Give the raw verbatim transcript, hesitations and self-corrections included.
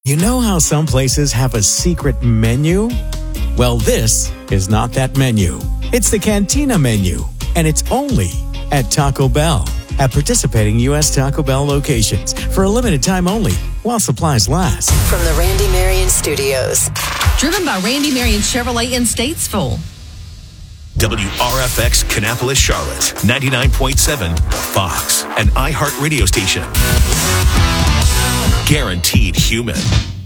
You know how some places have a secret menu? Well, this is not that menu. It's the Cantina menu, and it's only at Taco Bell. At participating U S Taco Bell locations for a limited time only while supplies last. From the Randy Marion Studios. Driven by Randy Marion Chevrolet in Statesville. W R F X Kannapolis, Charlotte, ninety-nine point seven, Fox, an iHeart radio station. Guaranteed human.